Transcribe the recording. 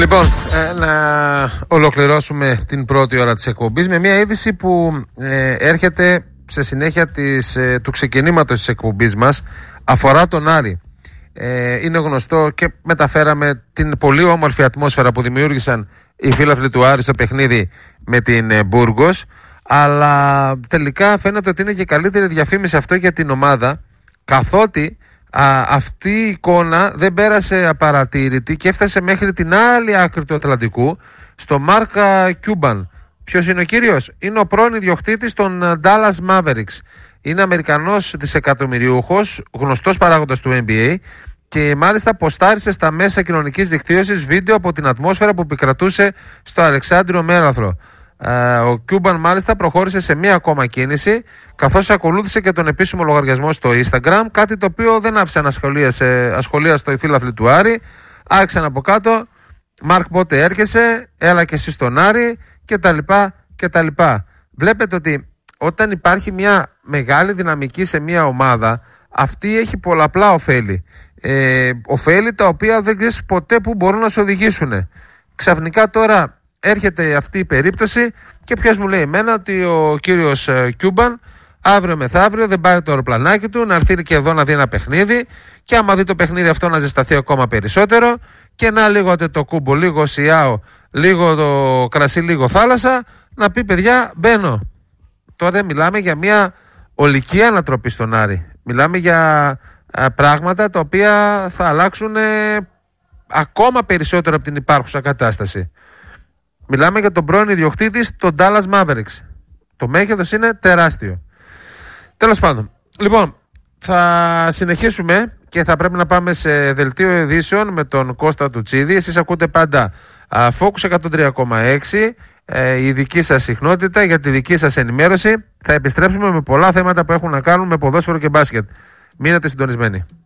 Λοιπόν, να ολοκληρώσουμε την πρώτη ώρα της εκπομπής με μια είδηση που έρχεται σε συνέχεια του ξεκινήματος της εκπομπής μας. Αφορά τον Άρη. Είναι γνωστό και μεταφέραμε την πολύ όμορφη ατμόσφαιρα που δημιούργησαν οι φίλαθλοι του Άρη στο παιχνίδι με την Μπούργος, αλλά τελικά φαίνεται ότι είναι και καλύτερη διαφήμιση αυτό για την ομάδα, καθότι αυτή η εικόνα δεν πέρασε απαρατήρητη και έφτασε μέχρι την άλλη άκρη του Ατλαντικού, στο Μάρκα Κιούμπαν. Ποιος είναι ο κύριος? Είναι ο πρώην ιδιοκτήτης των Dallas Mavericks. Είναι Αμερικανός δισεκατομμυριούχος, γνωστός παράγοντας του NBA, και μάλιστα ποστάρισε στα μέσα κοινωνικής δικτύωσης βίντεο από την ατμόσφαιρα που επικρατούσε στο Αλεξάνδριο Μέραθρο. Ο Κιούμπαν μάλιστα προχώρησε σε μία ακόμα κίνηση, καθώς ακολούθησε και τον επίσημο λογαριασμό στο Instagram, κάτι το οποίο δεν άφησε ασχολίαστο οι φίλαθλοι του Άρη. Άρχισαν από κάτω: Μάρκ, πότε έρχεσαι? Έλα και εσύ στον Άρη, κτλ. Βλέπετε ότι όταν υπάρχει μια μεγάλη δυναμική σε μια ομάδα, αυτή έχει πολλαπλά ωφέλη. Ωφέλη τα οποία δεν ξέρεις ποτέ που μπορούν να σε οδηγήσουν. Ξαφνικά τώρα έρχεται αυτή η περίπτωση και ποιος μου λέει εμένα ότι ο κύριος Κιούμπαν αύριο μεθαύριο δεν πάρει το αεροπλανάκι του να έρθει και εδώ να δει ένα παιχνίδι, και άμα δει το παιχνίδι αυτό να ζεσταθεί ακόμα περισσότερο, και να λίγο το κούμπο, λίγο σιάο, λίγο το κρασί, λίγο θάλασσα, να πει παιδιά μπαίνω. Τότε μιλάμε για μια ολική ανατροπή στον Άρη. Μιλάμε για πράγματα τα οποία θα αλλάξουν ακόμα περισσότερο από την υπάρχουσα κατάσταση. Μιλάμε για τον πρώην ιδιοκτήτη των Dallas Mavericks. Το μέγεθος είναι τεράστιο. Τέλος πάντων. Λοιπόν, θα συνεχίσουμε και θα πρέπει να πάμε σε δελτίο ειδήσεων με τον Κώστα Τουτσίδη. Εσείς ακούτε πάντα Focus 103,6, η δική σας συχνότητα για τη δική σας ενημέρωση. Θα επιστρέψουμε με πολλά θέματα που έχουν να κάνουν με ποδόσφαιρο και μπάσκετ. Μείνετε συντονισμένοι.